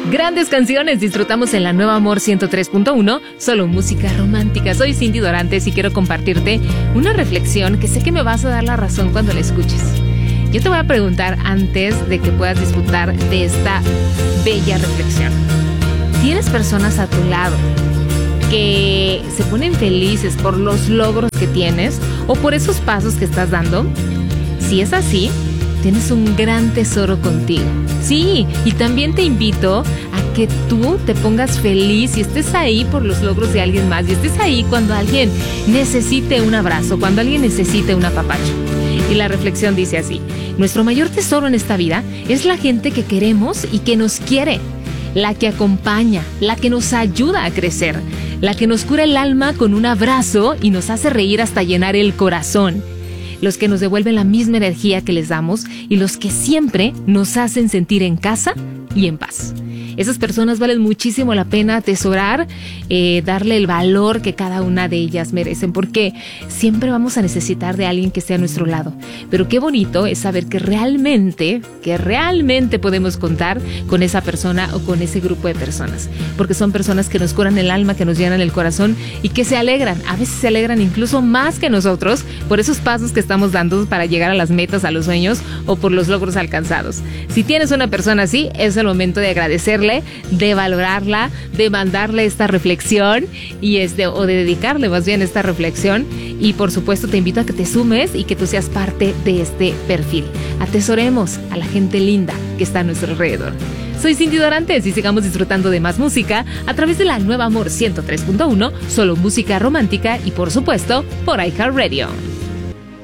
Grandes canciones disfrutamos en la Nueva Amor 103.1, solo música romántica. Soy Cindy Dorantes y quiero compartirte una reflexión que sé que me vas a dar la razón cuando la escuches. Yo te voy a preguntar antes de que puedas disfrutar de esta bella reflexión. ¿Tienes personas a tu lado que se ponen felices por los logros que tienes o por esos pasos que estás dando? Si es así, tienes un gran tesoro contigo. Sí, y también te invito a que tú te pongas feliz y estés ahí por los logros de alguien más, y estés ahí cuando alguien necesite un abrazo, cuando alguien necesite un apapacho. Y la reflexión dice así: nuestro mayor tesoro en esta vida es la gente que queremos y que nos quiere, la que acompaña, la que nos ayuda a crecer, la que nos cura el alma con un abrazo y nos hace reír hasta llenar el corazón, los que nos devuelven la misma energía que les damos y los que siempre nos hacen sentir en casa y en paz. Esas personas valen muchísimo la pena atesorar, darle el valor que cada una de ellas merecen, porque siempre vamos a necesitar de alguien que esté a nuestro lado. Pero qué bonito es saber que realmente podemos contar con esa persona o con ese grupo de personas, porque son personas que nos curan el alma, que nos llenan el corazón y que se alegran, a veces se alegran incluso más que nosotros por esos pasos que estamos dando para llegar a las metas, a los sueños o por los logros alcanzados. Si tienes una persona así, es el momento de agradecerle, de valorarla, de mandarle esta reflexión o de dedicarle más bien esta reflexión. Y por supuesto te invito a que te sumes y que tú seas parte de este perfil. Atesoremos a la gente linda que está a nuestro alrededor. Soy Cindy Dorantes y sigamos disfrutando de más música a través de la Nueva Amor 103.1, solo música romántica y por supuesto por iHeartRadio.